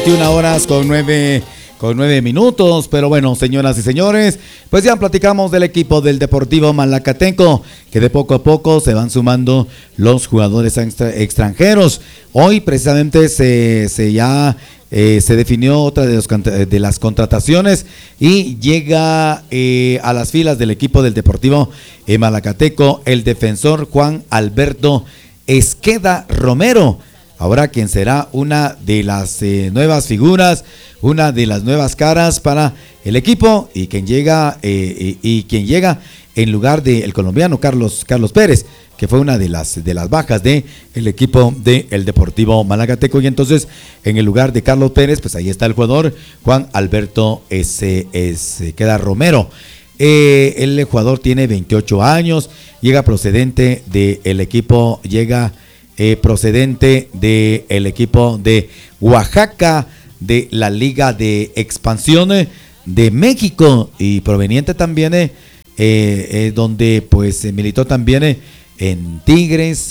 21 horas con 9 minutos, pero bueno, señoras y señores, pues ya platicamos del equipo del Deportivo Malacateco, que de poco a poco se van sumando los jugadores extranjeros. Hoy precisamente se definió otra de las contrataciones y llega a las filas del equipo del Deportivo Malacateco el defensor Juan Alberto Esqueda Romero. Ahora quien será una de las nuevas figuras, una de las nuevas caras para el equipo y quien llega en lugar del colombiano Carlos Pérez, que fue una de las bajas del equipo del Deportivo Malacateco, y entonces en el lugar de Carlos Pérez, pues ahí está el jugador Juan Alberto Esqueda Romero. El jugador tiene 28 años, llega procedente del equipo, procedente del equipo de Oaxaca, de la Liga de Expansión de México, y proveniente también donde pues militó también en Tigres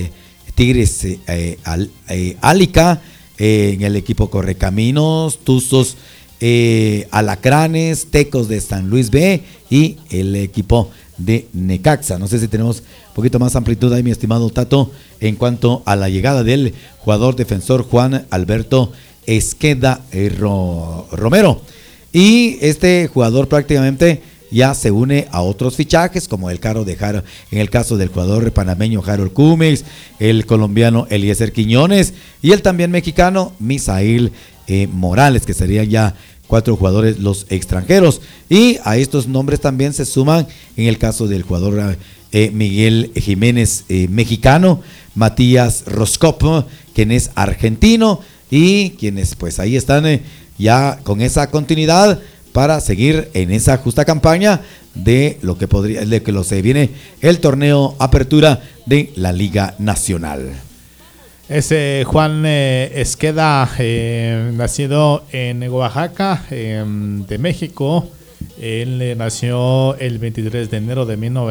Álica, en el equipo Correcaminos, Tuzos, Alacranes, Tecos de San Luis B y el equipo de Necaxa. No sé si tenemos un poquito más amplitud ahí, mi estimado Tato, en cuanto a la llegada del jugador defensor Juan Alberto Esqueda Romero. Y este jugador prácticamente ya se une a otros fichajes, como en el caso del jugador panameño Harold Cummings, el colombiano Eliezer Quiñones y el también mexicano Misael Morales, que serían ya 4 jugadores los extranjeros. Y a estos nombres también se suman en el caso del jugador Miguel Jiménez, mexicano, Matías Roscop, quien es argentino, y quienes pues ahí están ya con esa continuidad para seguir en esa justa campaña de lo que se viene el torneo Apertura de la Liga Nacional. Ese Juan Esqueda, nacido en Oaxaca, de México. Él nació el 23 de enero de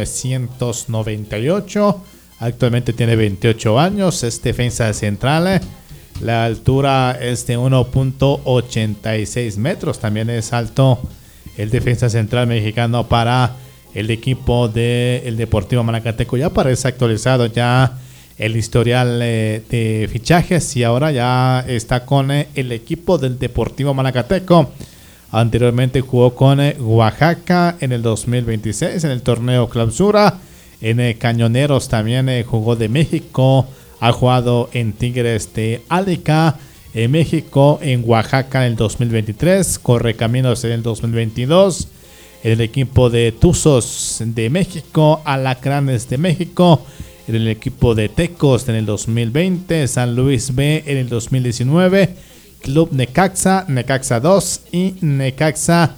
1998. Actualmente tiene 28 años. Es defensa central. La altura es de 1.86 metros. También es alto el defensa central mexicano para el equipo del Deportivo Malacateco. Ya parece actualizado ya el historial de fichajes, y ahora ya está con el equipo del Deportivo Malacateco. Anteriormente jugó con Oaxaca en el 2026 en el torneo Clausura. En Cañoneros también jugó de México. Ha jugado en Tigres de Álica, en México, en Oaxaca en el 2023, Correcaminos en el 2022, en el equipo de Tuzos de México, Alacranes de México, en el equipo de Tecos en el 2020, San Luis B en el 2019, Club Necaxa 2 y Necaxa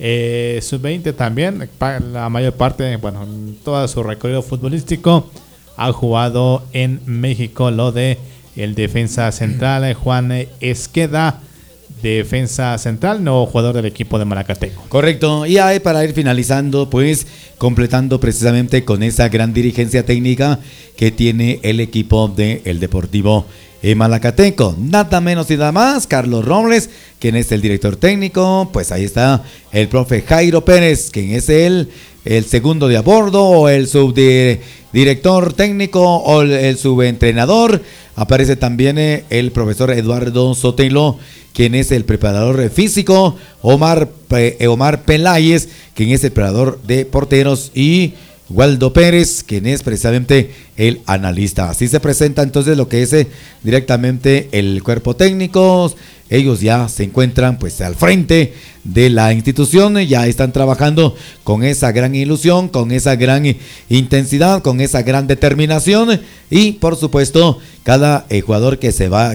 Sub-20 también. La mayor parte, bueno, en todo su recorrido futbolístico ha jugado en México. Lo de el defensa central Juan Esqueda, defensa central, nuevo jugador del equipo de Malacateco. Correcto, y ahí para ir finalizando, pues completando precisamente con esa gran dirigencia técnica que tiene el equipo del Deportivo Malacateco. Nada menos y nada más, Carlos Robles, quien es el director técnico. Pues ahí está el profe Jairo Pérez, quien es el segundo de a bordo, o el subdirector técnico, o el subentrenador. Aparece también el profesor Eduardo Sotelo, quien es el preparador físico, Omar Peláez, quien es el preparador de porteros, y Waldo Pérez, quien es precisamente el analista. Así se presenta entonces lo que es directamente el cuerpo técnico. Ellos ya se encuentran pues al frente de la institución, ya están trabajando con esa gran ilusión, con esa gran intensidad, con esa gran determinación, y por supuesto cada jugador que se va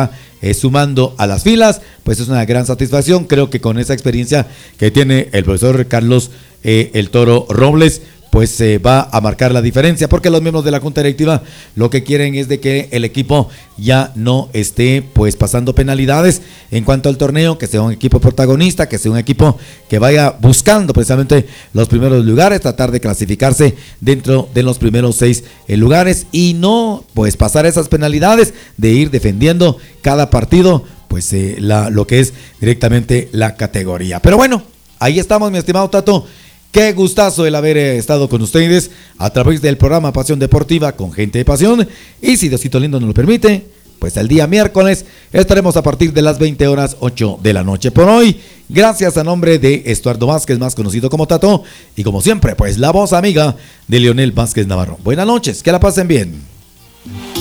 sumando a las filas, pues es una gran satisfacción. Creo que con esa experiencia que tiene el profesor Carlos el Toro Robles, pues va a marcar la diferencia, porque los miembros de la Junta Directiva lo que quieren es de que el equipo ya no esté pues pasando penalidades en cuanto al torneo, que sea un equipo protagonista, que sea un equipo que vaya buscando precisamente los primeros lugares, tratar de clasificarse dentro de los primeros 6 lugares, y no pues pasar esas penalidades de ir defendiendo cada partido pues lo que es directamente la categoría. Pero bueno, ahí estamos, mi estimado Tato. Qué gustazo el haber estado con ustedes a través del programa Pasión Deportiva con gente de pasión. Y si Diosito lindo nos lo permite, pues el día miércoles estaremos a partir de las 20:08 de la noche. Por hoy, gracias a nombre de Estuardo Vázquez, más conocido como Tato, y como siempre, pues la voz amiga de Leonel Vázquez Navarro. Buenas noches, que la pasen bien.